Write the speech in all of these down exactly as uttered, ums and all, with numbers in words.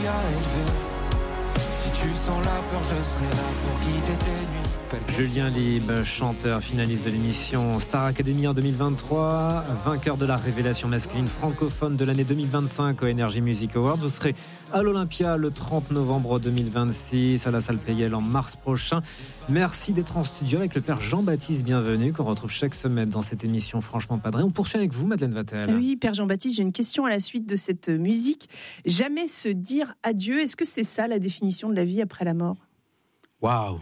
à élever. Si tu sens la peur, je serai là pour guider tes nuits. Julien Lieb, chanteur finaliste de l'émission Star Academy en deux mille vingt-trois, vainqueur de la révélation masculine francophone de l'année deux mille vingt-cinq au Energy Music Awards. Vous serez à l'Olympia le trente novembre deux mille vingt-six, à la salle Pleyel en mars prochain. Merci d'être en studio avec le père Jean-Baptiste Bienvenu, qu'on retrouve chaque semaine dans cette émission Franchement Padré. On poursuit avec vous, Madeleine Vatel. Oui, père Jean-Baptiste, j'ai une question à la suite de cette musique. Jamais se dire adieu, est-ce que c'est ça la définition de la vie après la mort ? Waouh.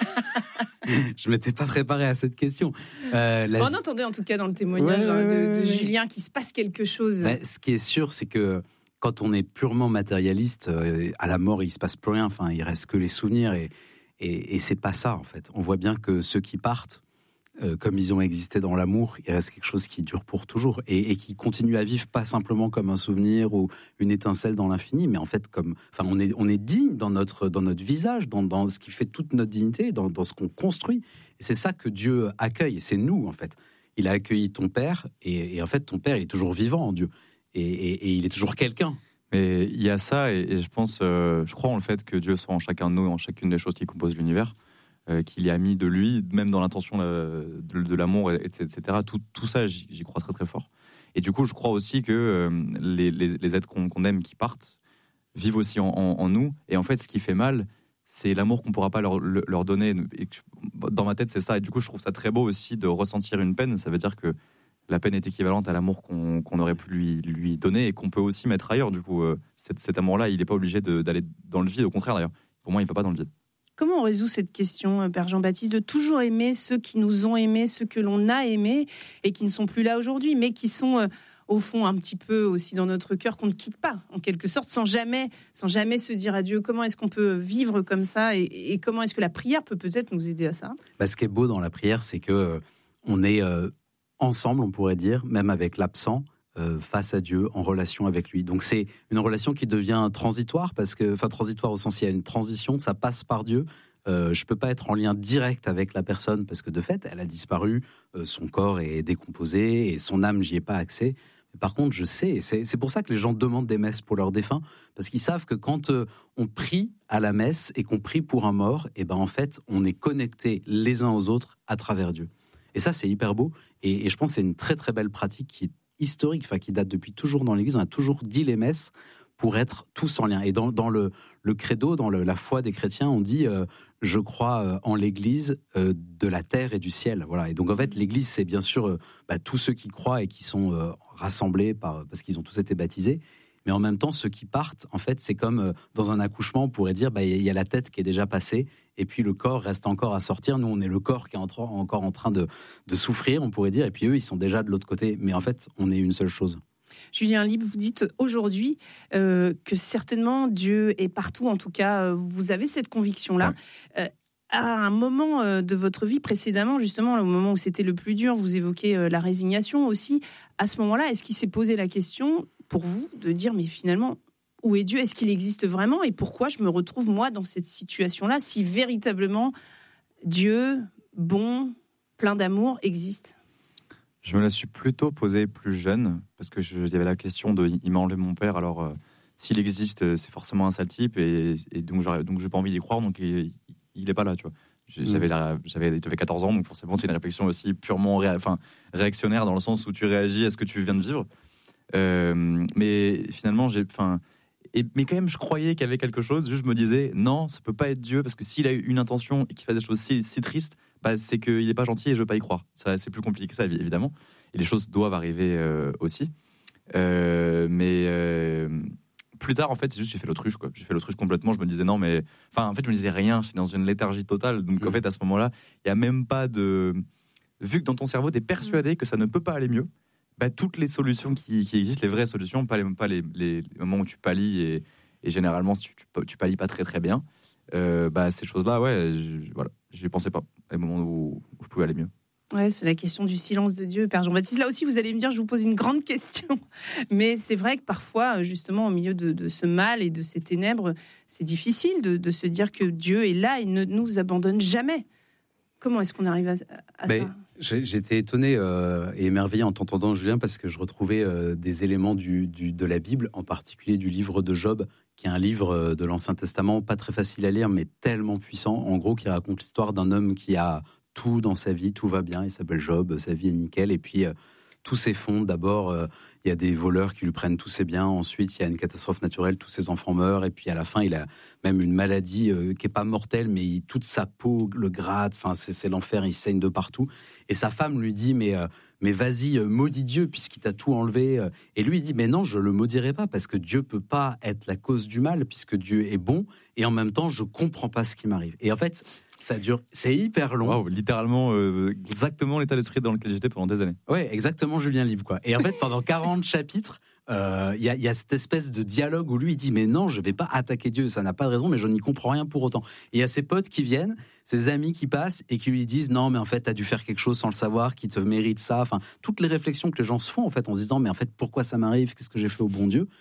Je ne m'étais pas préparé à cette question. Euh, la... On entendait en tout cas dans le témoignage ouais, hein, de, de Julien qu'il se passe quelque chose. Bah, ce qui est sûr, c'est que quand on est purement matérialiste, euh, à la mort, il ne se passe plus rien. Enfin, il reste que les souvenirs. Et, et, et ce n'est pas ça, en fait. On voit bien que ceux qui partent, euh, comme ils ont existé dans l'amour, il reste quelque chose qui dure pour toujours. Et, et qui continue à vivre, pas simplement comme un souvenir ou une étincelle dans l'infini, mais en fait, comme, enfin, on est, on est digne dans notre, dans notre visage, dans, dans ce qui fait toute notre dignité, dans, dans ce qu'on construit. Et c'est ça que Dieu accueille. C'est nous, en fait. Il a accueilli ton père, et, et en fait, ton père, il est toujours vivant en Dieu. Et, et, et il est toujours quelqu'un. Mais il y a ça, et, et je pense, euh, je crois en le fait que Dieu soit en chacun de nous, en chacune des choses qui composent l'univers, euh, qu'il y a mis de lui, même dans l'intention euh, de, de l'amour, et cetera. Tout, tout ça, j'y, j'y crois très très fort. Et du coup, je crois aussi que euh, les, les, les êtres qu'on, qu'on aime qui partent vivent aussi en, en, en nous. Et en fait, ce qui fait mal, c'est l'amour qu'on ne pourra pas leur, leur donner. Et dans ma tête, c'est ça. Et du coup, je trouve ça très beau aussi de ressentir une peine. Ça veut dire que la peine est équivalente à l'amour qu'on, qu'on aurait pu lui, lui donner et qu'on peut aussi mettre ailleurs. Du coup, euh, cet, cet amour-là, il n'est pas obligé de, d'aller dans le vide. Au contraire, d'ailleurs. Pour moi, il ne va pas dans le vide. Comment on résout cette question, Père Jean-Baptiste, de toujours aimer ceux qui nous ont aimés, ceux que l'on a aimés et qui ne sont plus là aujourd'hui, mais qui sont euh, au fond un petit peu aussi dans notre cœur, qu'on ne quitte pas, en quelque sorte, sans jamais, sans jamais se dire adieu. Comment est-ce qu'on peut vivre comme ça et, et comment est-ce que la prière peut peut-être nous aider à ça ? Bah, ce qui est beau dans la prière, c'est que euh, on est euh, ensemble, on pourrait dire, même avec l'absent, euh, face à Dieu, en relation avec lui. Donc c'est une relation qui devient transitoire, parce que, enfin transitoire au sens, il y a une transition, ça passe par Dieu. Euh, je ne peux pas être en lien direct avec la personne, parce que de fait, elle a disparu, euh, son corps est décomposé, et son âme, j'y ai pas accès. Par contre, je sais, c'est, c'est pour ça que les gens demandent des messes pour leurs défunts, parce qu'ils savent que quand euh, on prie à la messe et qu'on prie pour un mort, et ben en fait, on est connectés les uns aux autres à travers Dieu. Et ça, c'est hyper beau. Et, et je pense que c'est une très très belle pratique qui est historique, enfin qui date depuis toujours dans l'Église. On a toujours dit les messes pour être tous en lien. Et dans, dans le, le credo, dans le, la foi des chrétiens, on dit euh, « je crois euh, en l'Église euh, de la terre et du ciel ». Voilà. Et donc en fait, l'Église, c'est bien sûr euh, bah, tous ceux qui croient et qui sont euh, rassemblés par, parce qu'ils ont tous été baptisés. Mais en même temps, ceux qui partent, en fait, c'est comme euh, dans un accouchement, on pourrait dire, bah, y a la tête qui est déjà passée, et puis le corps reste encore à sortir. Nous, on est le corps qui est en tra- encore en train de, de souffrir, on pourrait dire, et puis eux, ils sont déjà de l'autre côté. Mais en fait, on est une seule chose. Julien Lieb, vous dites aujourd'hui euh, que certainement Dieu est partout, en tout cas, vous avez cette conviction-là. Ouais. Euh, à un moment euh, de votre vie précédemment, justement, au moment où c'était le plus dur, vous évoquez euh, la résignation aussi. À ce moment-là, est-ce qu'il s'est posé la question pour vous de dire, mais finalement, où est Dieu ? Est-ce qu'il existe vraiment ? Et pourquoi je me retrouve, moi, dans cette situation-là, si véritablement Dieu, bon, plein d'amour, existe ? Je me la suis plutôt posée plus jeune, parce que je, il y avait la question de « il m'a enlevé mon père, alors euh, s'il existe, c'est forcément un sale type, et, et donc, donc j'ai pas envie d'y croire, donc il, il est pas là, tu vois ». J'avais, la, j'avais, j'avais quatorze ans, donc forcément c'est une réflexion aussi purement ré, enfin, réactionnaire, dans le sens où tu réagis à ce que tu viens de vivre. Euh, mais finalement, j'ai, enfin, et, mais quand même, je croyais qu'il y avait quelque chose. Juste, je me disais, non, ça peut pas être Dieu, parce que s'il a eu une intention et qu'il fait des choses si, si tristes, bah, c'est qu'il est pas gentil et je veux pas y croire. Ça, c'est plus compliqué que ça, évidemment. Et les choses doivent arriver euh, aussi. Euh, mais euh, plus tard, en fait, c'est juste j'ai fait l'autruche, quoi. J'ai fait l'autruche complètement. Je me disais non, mais enfin, en fait, je me disais rien. Je suis dans une léthargie totale. Donc, mmh. en fait, à ce moment-là, il y a même pas de. Vu que dans ton cerveau, t'es persuadé que ça ne peut pas aller mieux. Bah, toutes les solutions qui, qui existent, les vraies solutions, pas les, pas les, les, les moments où tu pallies et, et généralement, si tu, tu, tu pallies pas très très bien, euh, bah, ces choses-là, ouais, je, voilà, j'y pensais pas. À un moment où, où je pouvais aller mieux. Ouais, c'est la question du silence de Dieu, Père Jean-Baptiste. Là aussi, vous allez me dire, je vous pose une grande question. Mais c'est vrai que parfois, justement, au milieu de, de ce mal et de ces ténèbres, c'est difficile de, de se dire que Dieu est là et ne nous abandonne jamais. Comment est-ce qu'on arrive à, à Mais ça ? J'étais étonné euh, et émerveillé en t'entendant, Julien, parce que je retrouvais euh, des éléments du, du, de la Bible, en particulier du livre de Job, qui est un livre de l'Ancien Testament, pas très facile à lire, mais tellement puissant, en gros, qui raconte l'histoire d'un homme qui a tout dans sa vie, tout va bien, il s'appelle Job, sa vie est nickel, et puis euh, tout s'effondre. D'abord, euh, il y a des voleurs qui lui prennent tous ses biens, ensuite il y a une catastrophe naturelle, tous ses enfants meurent, et puis à la fin, il a même une maladie euh, qui n'est pas mortelle, mais il, toute sa peau le gratte, enfin, c'est, c'est l'enfer, il saigne de partout. Et sa femme lui dit, mais... Euh, mais vas-y, euh, maudis Dieu, puisqu'il t'a tout enlevé. Et lui, il dit, mais non, je le maudirai pas, parce que Dieu peut pas être la cause du mal, puisque Dieu est bon, et en même temps, je comprends pas ce qui m'arrive. Et en fait, ça dure, c'est hyper long. Wow, littéralement, euh, exactement l'état d'esprit dans lequel j'étais pendant des années. Ouais, exactement, Julien Libre, quoi. Et en fait, pendant quarante chapitres, il euh, y, y a cette espèce de dialogue où lui, il dit, mais non, je vais pas attaquer Dieu, ça n'a pas de raison, mais je n'y comprends rien pour autant. Et il y a ses potes qui viennent, ses amis qui passent et qui lui disent, non, mais en fait, t'as dû faire quelque chose sans le savoir, qui te mérite ça. Enfin, toutes les réflexions que les gens se font, en fait, en se disant, mais en fait, pourquoi ça m'arrive? Qu'est-ce que j'ai fait au bon Dieu?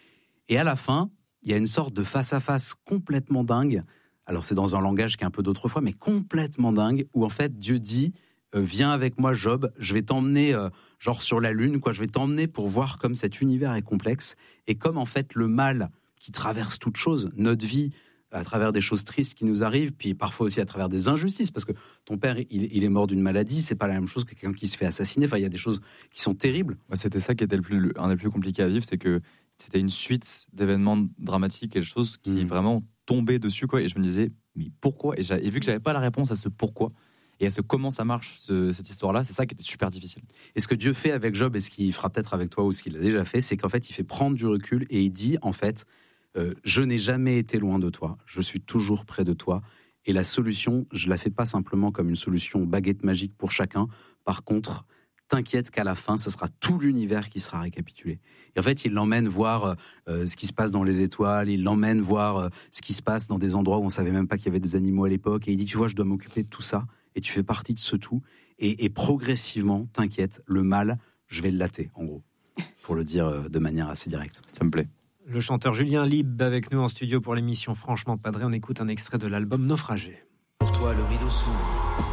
Et à la fin, il y a une sorte de face-à-face complètement dingue. Alors, c'est dans un langage qui est un peu d'autrefois, mais complètement dingue, où en fait, Dieu dit, euh, viens avec moi, Job, je vais t'emmener, euh, genre sur la lune, quoi, je vais t'emmener pour voir comme cet univers est complexe, et comme en fait, le mal qui traverse toute chose, notre vie, à travers des choses tristes qui nous arrivent, puis parfois aussi à travers des injustices, parce que ton père, il, il est mort d'une maladie, c'est pas la même chose que quelqu'un qui se fait assassiner, enfin, il y a des choses qui sont terribles. Ouais, c'était ça qui était le plus, un des plus compliqués à vivre, c'est que c'était une suite d'événements dramatiques et de choses qui mmh. vraiment tombaient dessus, quoi, et je me disais, mais pourquoi? Et, et vu que j'avais pas la réponse à ce pourquoi, et à ce comment ça marche, ce, cette histoire-là, c'est ça qui était super difficile. Et ce que Dieu fait avec Job, et ce qu'il fera peut-être avec toi, ou ce qu'il a déjà fait, c'est qu'en fait, il fait prendre du recul, et il dit, en fait, Euh, je n'ai jamais été loin de toi, je suis toujours près de toi, et la solution, je la fais pas simplement comme une solution baguette magique pour chacun. Par contre, t'inquiète qu'à la fin, ce sera tout l'univers qui sera récapitulé. Et en fait, il l'emmène voir euh, ce qui se passe dans les étoiles, il l'emmène voir euh, ce qui se passe dans des endroits où on savait même pas qu'il y avait des animaux à l'époque, et il dit, tu vois, je dois m'occuper de tout ça, et tu fais partie de ce tout, et, et progressivement, t'inquiète, le mal, je vais le latter, en gros, pour le dire euh, de manière assez directe. Ça me plaît. Le chanteur Julien Libre avec nous en studio pour l'émission Franchement Padré. On écoute un extrait de l'album Naufragé. Pour toi, le rideau s'ouvre